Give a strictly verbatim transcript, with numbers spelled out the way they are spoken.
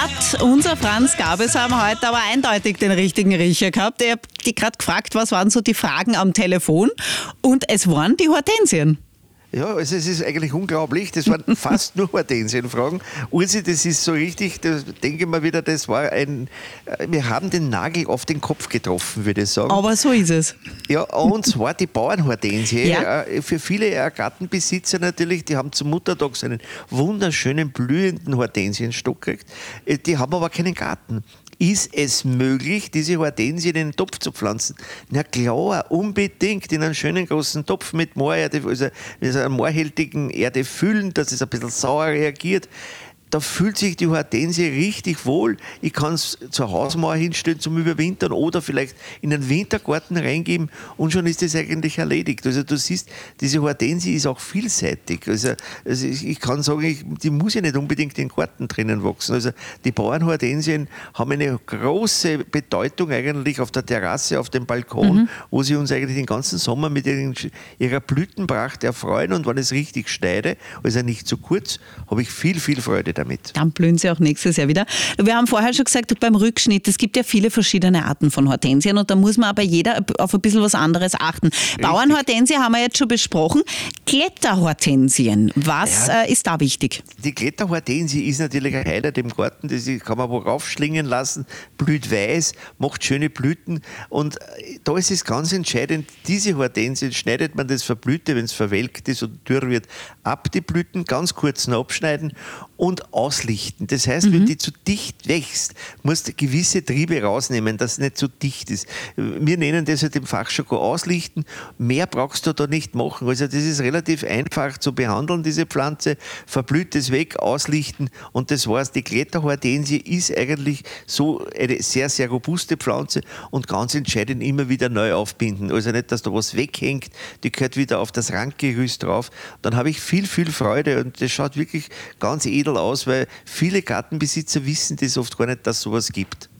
hat unser Franz Gabesam heute aber eindeutig den richtigen Riecher gehabt. Ich habe die gerade gefragt, was waren so die Fragen am Telefon, und es waren die Hortensien. Ja, also es ist eigentlich unglaublich. Das waren fast nur Hortensienfragen. Ursi, das ist so richtig, da denke ich mir wieder, das war ein, wir haben den Nagel auf den Kopf getroffen, würde ich sagen. Aber so ist es. Ja, und zwar die Bauernhortensie. Ja. Für viele Gartenbesitzer natürlich, die haben zum Muttertag so einen wunderschönen, blühenden Hortensienstock gekriegt. Die haben aber keinen Garten. Ist es möglich, diese Hortensie in den Topf zu pflanzen? Na klar, unbedingt in einen schönen großen Topf mit Moorerde, also mit einer moorhältigen Erde füllen, dass es ein bisschen sauer reagiert. Da fühlt sich die Hortensie richtig wohl. Ich kann es zur Hausmauer hinstellen zum Überwintern oder vielleicht in einen Wintergarten reingeben und schon ist das eigentlich erledigt. Also du siehst, diese Hortensie ist auch vielseitig. Also, also ich kann sagen, ich, die muss ja nicht unbedingt in den Garten drinnen wachsen. Also die Bauernhortensien haben eine große Bedeutung eigentlich auf der Terrasse, auf dem Balkon, mhm. wo sie uns eigentlich den ganzen Sommer mit ihren, ihrer Blütenpracht erfreuen, und wenn es richtig schneide, also nicht zu kurz, habe ich viel, viel Freude damit. Dann blühen sie auch nächstes Jahr wieder. Wir haben vorher schon gesagt, beim Rückschnitt, es gibt ja viele verschiedene Arten von Hortensien, und da muss man aber jeder auf ein bisschen was anderes achten. Richtig. Bauernhortensie haben wir jetzt schon besprochen. Kletterhortensien, was ja. äh, ist da wichtig? Die Kletterhortensie ist natürlich ein Highlight im Garten, das kann man wo raufschlingen lassen, blüht weiß, macht schöne Blüten, und da ist es ganz entscheidend, diese Hortensien schneidet man das Verblühte, wenn es verwelkt ist und dürr wird, ab, die Blüten ganz kurz noch abschneiden und auslichten. Das heißt, mhm. wenn die zu dicht wächst, musst du gewisse Triebe rausnehmen, dass es nicht zu dicht ist. Wir nennen das halt im Fachjargon auslichten. Mehr brauchst du da nicht machen. Also das ist relativ einfach zu behandeln, diese Pflanze. Verblüht es weg, auslichten, und das war's. Die Kletterhortensie ist eigentlich so eine sehr, sehr robuste Pflanze, und ganz entscheidend immer wieder neu aufbinden. Also nicht, dass da was weghängt, die gehört wieder auf das Randgerüst drauf. Dann habe ich viel, viel Freude, und das schaut wirklich ganz edel aus, weil viele Gartenbesitzer wissen das oft gar nicht, dass es sowas gibt.